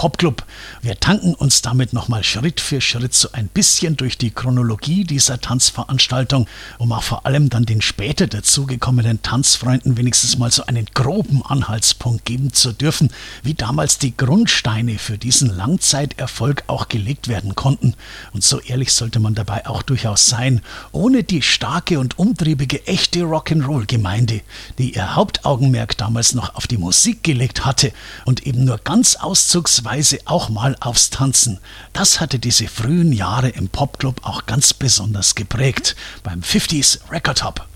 Popclub. Wir tanken uns damit nochmal Schritt für Schritt so ein bisschen durch die Chronologie dieser Tanzveranstaltung, um auch vor allem dann den später dazugekommenen Tanzfreunden wenigstens mal so einen groben Anhaltspunkt geben zu dürfen, wie damals die Grundsteine für diesen Langzeiterfolg auch gelegt werden konnten. Und so ehrlich sollte man dabei auch durchaus sein. Ohne die starke und umtriebige echte Rock'n'Roll-Gemeinde, die ihr Hauptaugenmerk damals noch auf die Musik gelegt hatte und eben nur ganz auszugsweise auch mal aufs Tanzen. Das hatte diese frühen Jahre im Popclub auch ganz besonders geprägt. Beim 50s Record Hop.